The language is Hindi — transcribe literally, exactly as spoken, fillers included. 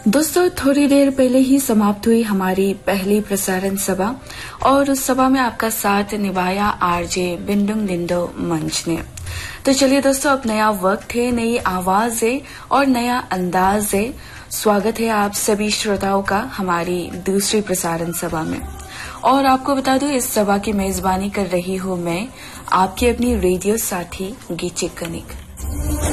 दोस्तों, थोड़ी देर पहले ही समाप्त हुई हमारी पहली प्रसारण सभा और उस सभा में आपका साथ निभाया आरजे बिंदुंग लिंडो मंच ने। तो चलिए दोस्तों, अब नया वक्त है, नई आवाज है और नया अंदाज है। स्वागत है आप सभी श्रोताओं का हमारी दूसरी प्रसारण सभा में। और आपको बता दूं, इस सभा की मेजबानी कर रही हूं मैं, आपकी अपनी रेडियो साथी गीचिक कनिक।